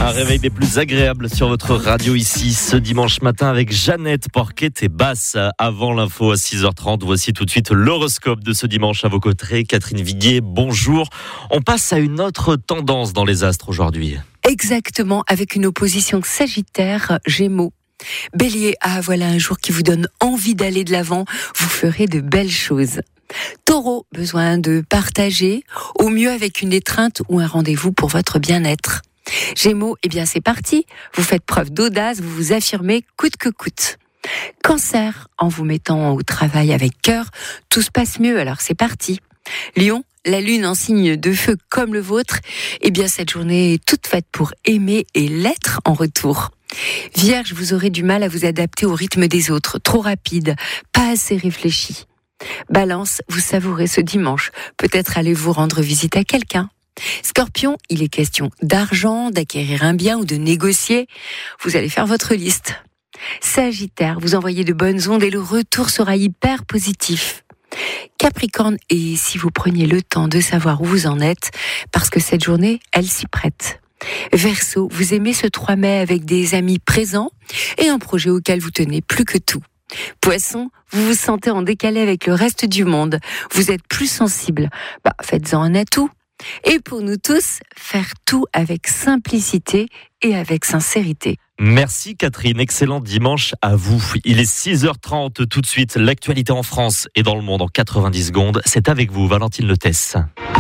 Un réveil des plus agréables sur votre radio ici ce dimanche matin avec Jeannette Porquet et Basse. Avant l'info à 6h30, voici tout de suite l'horoscope de ce dimanche à vos côtés. Catherine Viguier, bonjour. On passe à une autre tendance dans les astres aujourd'hui. Exactement, avec une opposition Sagittaire-Gémeaux. Bélier, voilà un jour qui vous donne envie d'aller de l'avant, vous ferez de belles choses. Taureau, besoin de partager, au mieux avec une étreinte ou un rendez-vous pour votre bien-être. Gémeaux, c'est parti, vous faites preuve d'audace, vous vous affirmez coûte que coûte. Cancer, en vous mettant au travail avec cœur, tout se passe mieux, alors c'est parti. Lion, la lune en signe de feu comme le vôtre, cette journée est toute faite pour aimer et l'être en retour. Vierge, vous aurez du mal à vous adapter au rythme des autres, trop rapide, pas assez réfléchi. Balance, vous savourez ce dimanche, peut-être allez vous rendre visite à quelqu'un. Scorpion, il est question d'argent, d'acquérir un bien ou de négocier. Vous allez faire votre liste. Sagittaire, vous envoyez de bonnes ondes et le retour sera hyper positif. Capricorne, et si vous preniez le temps de savoir où vous en êtes, parce que cette journée, elle s'y prête. Verseau, vous aimez ce 3 mai avec des amis présents et un projet auquel vous tenez plus que tout. Poisson, vous vous sentez en décalé avec le reste du monde. Vous êtes plus sensible. Faites-en un atout. Et pour nous tous, faire tout avec simplicité et avec sincérité. Merci Catherine, excellent dimanche à vous. Il est 6h30 tout de suite, l'actualité en France et dans le monde en 90 secondes. C'est avec vous Valentine Letesse.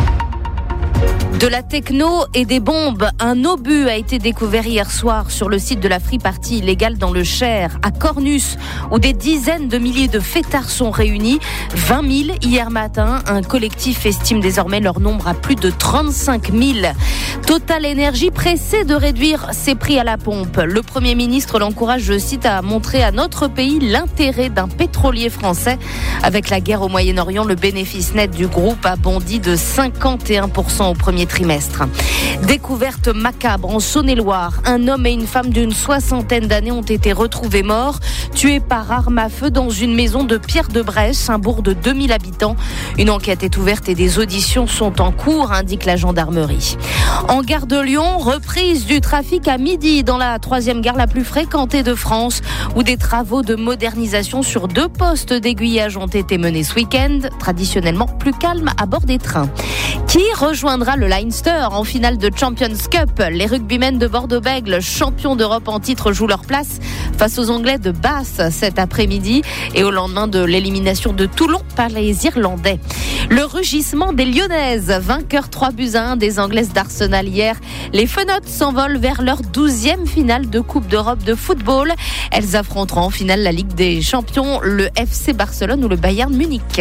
De la techno et des bombes. Un obus a été découvert hier soir sur le site de la free party illégale dans le Cher, à Cornus, où des dizaines de milliers de fêtards sont réunis. 20 000 hier matin. Un collectif estime désormais leur nombre à plus de 35 000. Total Énergie pressé de réduire ses prix à la pompe. Le Premier ministre l'encourage, je cite, à montrer à notre pays l'intérêt d'un pétrolier français. Avec la guerre au Moyen-Orient, le bénéfice net du groupe a bondi de 51% au premier trimestre. Découverte macabre en Saône-et-Loire. Un homme et une femme d'une 60aine d'années ont été retrouvés morts, tués par arme à feu dans une maison de Pierre-de-Bresse, un bourg de 2000 habitants. Une enquête est ouverte et des auditions sont en cours, indique la gendarmerie. En gare de Lyon, reprise du trafic à midi dans la 3e gare la plus fréquentée de France, où des travaux de modernisation sur 2 postes d'aiguillage ont été menés ce week-end, traditionnellement plus calme à bord des trains. Qui rejoindra le Leinster en finale de Champions Cup? Les rugbymen de Bordeaux-Bègles, champions d'Europe en titre, jouent leur place face aux Anglais de Bath cet après-midi et au lendemain de l'élimination de Toulon par les Irlandais. Le rugissement des Lyonnaises, vainqueurs 3-1 des Anglaises d'Arsenal hier. Les Fenotes s'envolent vers leur 12e finale de Coupe d'Europe de football. Elles affronteront en finale la Ligue des Champions, le FC Barcelone ou le Bayern Munich.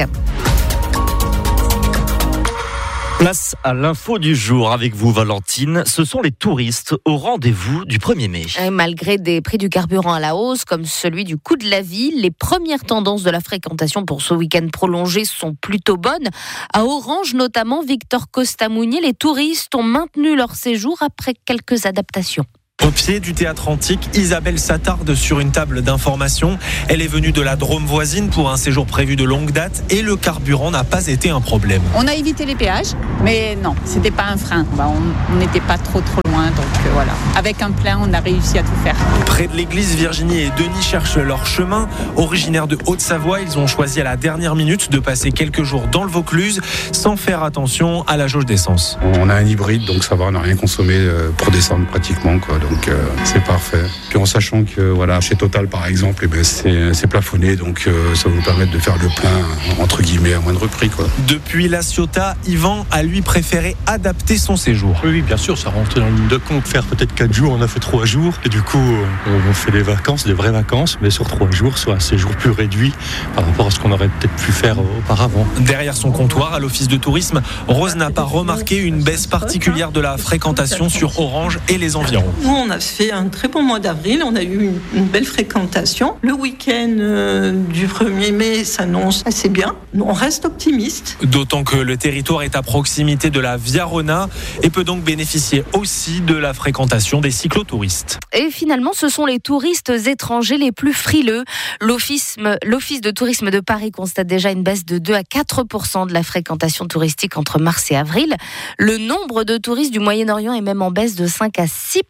Place à l'info du jour avec vous Valentine. Ce sont les touristes au rendez-vous du 1er mai. Malgré des prix du carburant à la hausse, comme celui du coût de la vie, les premières tendances de la fréquentation pour ce week-end prolongé sont plutôt bonnes. À Orange notamment, Victor Costa-Mounier, les touristes ont maintenu leur séjour après quelques adaptations. Au pied du théâtre antique, Isabelle s'attarde sur une table d'information. Elle est venue de la Drôme voisine pour un séjour prévu de longue date et le carburant n'a pas été un problème. On a évité les péages, mais non, c'était pas un frein. On n'était pas trop loin, donc voilà. Avec un plein, on a réussi à tout faire. Près de l'église, Virginie et Denis cherchent leur chemin. Originaires de Haute-Savoie, ils ont choisi à la dernière minute de passer quelques jours dans le Vaucluse sans faire attention à la jauge d'essence. On a un hybride, donc ça va, on n'a rien consommé pour descendre pratiquement, quoi. Donc c'est parfait. Puis en sachant que chez Total par exemple, c'est plafonné, donc ça va nous permettre de faire le plein entre guillemets à moindre prix, quoi. Depuis La Ciotat, Yvan a lui préféré adapter son séjour. Oui, bien sûr, ça rentre dans le ligne de compte. Faire peut-être 4 jours, on a fait 3 jours. Et du coup, on fait des vacances, des vraies vacances, mais sur 3 jours, soit un séjour plus réduit par rapport à ce qu'on aurait peut-être pu faire auparavant. Derrière son comptoir, à l'office de tourisme, Rose n'a pas remarqué une baisse particulière de la fréquentation sur Orange et les environs. On a fait un très bon mois d'avril, on a eu une belle fréquentation. Le week-end du 1er mai s'annonce assez bien. On reste optimiste. D'autant que le territoire est à proximité de la Via Rona et peut donc bénéficier aussi de la fréquentation des cyclotouristes. Et finalement, ce sont les touristes étrangers les plus frileux. L'Office de tourisme de Paris constate déjà une baisse de 2 à 4% de la fréquentation touristique entre mars et avril. Le nombre de touristes du Moyen-Orient est même en baisse de 5 à 6%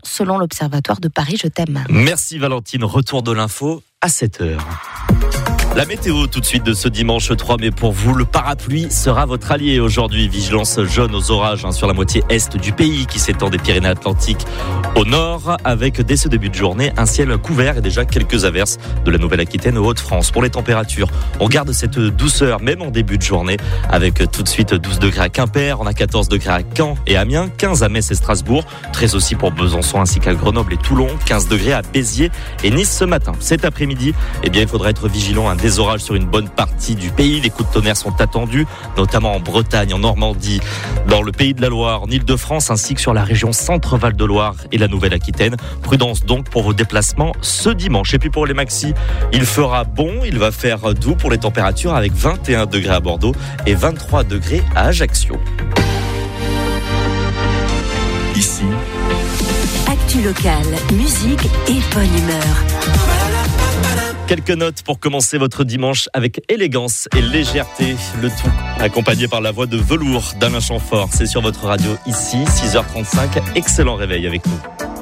selon l'Observatoire de Paris. Je t'aime. Merci Valentine, retour de l'info à 7h. La météo tout de suite de ce dimanche 3 mai pour vous. Le parapluie sera votre allié aujourd'hui. Vigilance jaune aux orages sur la moitié est du pays qui s'étend des Pyrénées-Atlantiques au nord, avec dès ce début de journée un ciel couvert et déjà quelques averses de la Nouvelle-Aquitaine aux Hauts-de-France. Pour les températures, on garde cette douceur même en début de journée, avec tout de suite 12 degrés à Quimper, on a 14 degrés à Caen et Amiens, 15 à Metz et Strasbourg, 13 aussi pour Besançon ainsi qu'à Grenoble et Toulon, 15 degrés à Béziers et Nice ce matin. Cet après-midi, il faudra être vigilant à des orages sur une bonne partie du pays. Les coups de tonnerre sont attendus, notamment en Bretagne, en Normandie, dans le Pays de la Loire, en Île-de-France, ainsi que sur la région Centre-Val de Loire et la Nouvelle-Aquitaine. Prudence donc pour vos déplacements ce dimanche. Et puis pour les maxis, il fera bon, il va faire doux pour les températures avec 21 degrés à Bordeaux et 23 degrés à Ajaccio. Ici, actu locale, musique et bonne humeur. Quelques notes pour commencer votre dimanche avec élégance et légèreté. Le tout accompagné par la voix de velours d'Alain Chamfort. C'est sur votre radio ici, 6h35. Excellent réveil avec nous.